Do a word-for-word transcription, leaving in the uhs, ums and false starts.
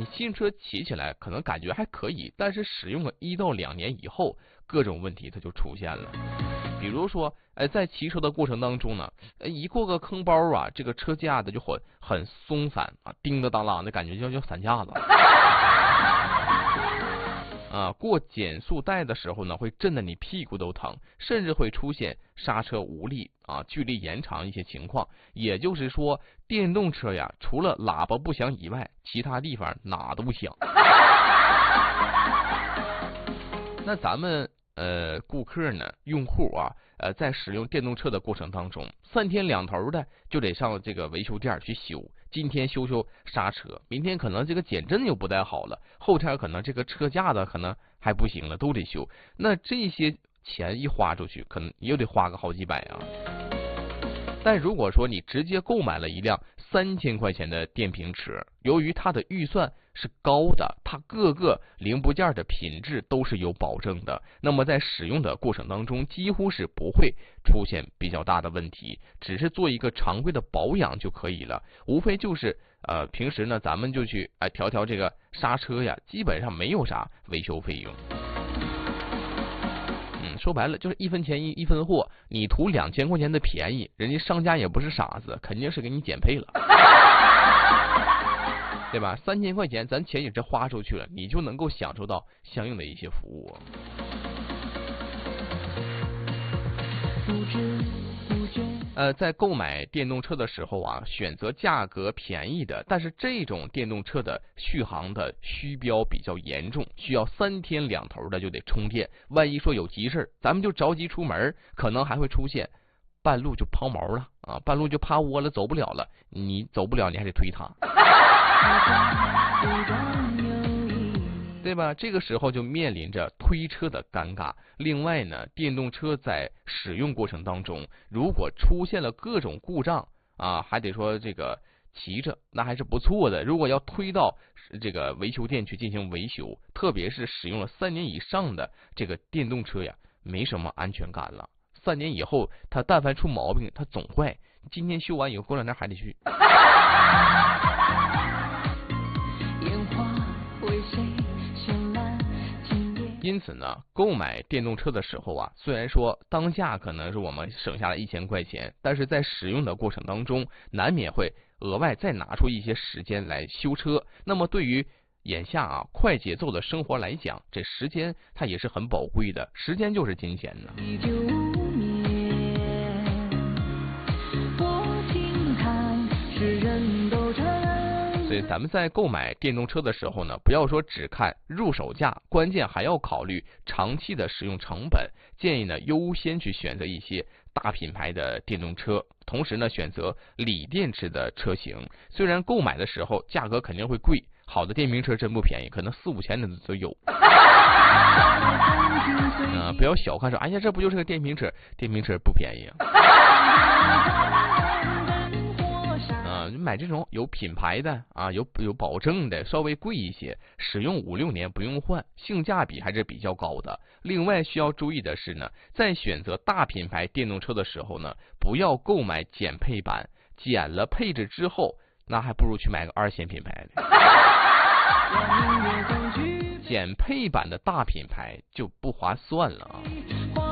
新车骑起来可能感觉还可以，但是使用了一到两年以后，各种问题它就出现了。比如说，哎，在骑车的过程当中呢，一过个坑包啊，这个车架子就很很松散啊，叮当当啷的感觉就叫散架子。啊，过减速带的时候呢，会震得你屁股都疼，甚至会出现刹车无力啊、距离延长一些情况。也就是说，电动车呀，除了喇叭不响以外，其他地方哪都响。那咱们呃顾客呢，用户啊，呃在使用电动车的过程当中，三天两头的就得上这个维修店去修。今天修修刹车，明天可能这个减震又不太好了，后天可能这个车架子可能还不行了，都得修。那这些钱一花出去，可能又得花个好几百啊。但如果说你直接购买了一辆三千块钱的电瓶车，由于它的预算是高的，它各个零部件的品质都是有保证的，那么在使用的过程当中几乎是不会出现比较大的问题，只是做一个常规的保养就可以了。无非就是呃平时呢咱们就去哎、呃、调调这个刹车呀，基本上没有啥维修费用。说白了就是一分钱一一分货，你图两千块钱的便宜，人家商家也不是傻子，肯定是给你减配了，对吧？三千块钱咱钱也是花出去了，你就能够享受到相应的一些服务。呃，在购买电动车的时候啊，选择价格便宜的，但是这种电动车的续航的虚标比较严重，需要三天两头的就得充电。万一说有急事，咱们就着急出门，可能还会出现半路就抛锚了啊，半路就趴窝了，走不了了。你走不了，你还得推它，对吧？这个时候就面临着推车的尴尬。另外呢，电动车在使用过程当中，如果出现了各种故障啊，还得说这个骑着那还是不错的。如果要推到这个维修店去进行维修，特别是使用了三年以上的这个电动车呀，没什么安全感了。三年以后，它但凡出毛病，它总坏。今天修完以后，过两天还得去。因此呢，购买电动车的时候啊，虽然说当下可能是我们省下了一千块钱，但是在使用的过程当中，难免会额外再拿出一些时间来修车。那么对于眼下啊快节奏的生活来讲，这时间它也是很宝贵的，时间就是金钱呢。所以咱们在购买电动车的时候呢，不要说只看入手价，关键还要考虑长期的使用成本。建议呢优先去选择一些大品牌的电动车，同时呢选择锂电池的车型。虽然购买的时候价格肯定会贵，好的电瓶车真不便宜，可能四五千的都有。呃，不要小看说，哎呀，这不就是个电瓶车？电瓶车不便宜啊。买这种有品牌的啊，有有保证的，稍微贵一些，使用五六年不用换，性价比还是比较高的。另外需要注意的是呢，在选择大品牌电动车的时候呢，不要购买减配版，减了配置之后，那还不如去买个二线品牌的。减配版的大品牌就不划算了啊。